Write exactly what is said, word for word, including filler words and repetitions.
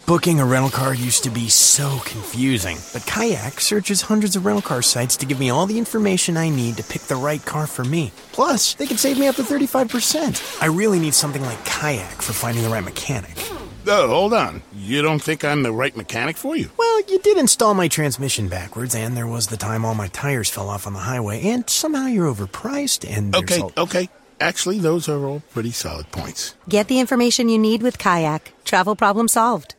Booking a rental car used to be so confusing, but Kayak searches hundreds of rental car sites to give me all the information I need to pick the right car for me. Plus, they can save me up to thirty-five percent. I really need something like Kayak for finding the right mechanic. Oh, hold on. You don't think I'm the right mechanic for you? Well, you did install my transmission backwards, and there was the time all my tires fell off on the highway, and somehow you're overpriced, and there's Okay, all... okay. Actually, those are all pretty solid points. Get the information you need with Kayak. Travel problem solved.